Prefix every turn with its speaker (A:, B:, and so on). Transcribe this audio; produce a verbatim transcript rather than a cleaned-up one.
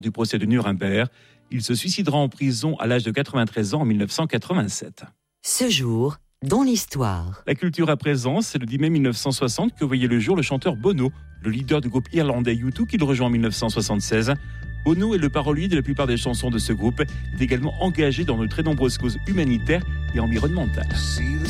A: du procès de Nuremberg. Il se suicidera en prison à l'âge de quatre-vingt-treize ans en dix-neuf cent quatre-vingt-sept.
B: Ce jour, dans l'histoire.
A: La culture à présent, c'est le dix mai mille neuf cent soixante que voyait le jour le chanteur Bono, le leader du groupe irlandais U deux qui le rejoint en mille neuf cent soixante-seize. Bono est le parolier de la plupart des chansons de ce groupe. Il est également engagé dans de très nombreuses causes humanitaires et environnementales.